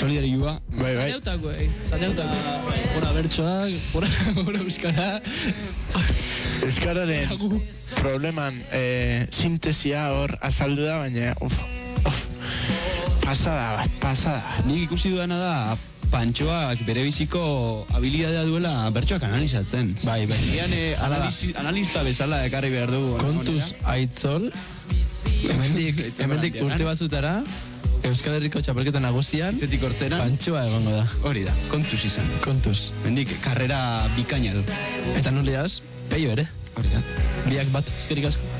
solidarioa. Bai. Zailautako. Hora bertsoak, hora euskara. Euskararen probleman sintesia hor azaldu da, baina pasada. Nik ikusi duena da Pantxoak bere biziko habilidadea duela bertsoak analizatzen. Bai. Analista bezala ekarri behar dugu. Kontuz Aitzol, hemendik urte batzutara, Euskal Herriko txapelketa nagusian, Zetik hortzeran, Pantxoa egongo da. Hori da, kontuz izan. Kontuz. Mendik karrera bikaina du. Eta nuleaz, peio ere. Hori da. Biak bat, eskerik asko.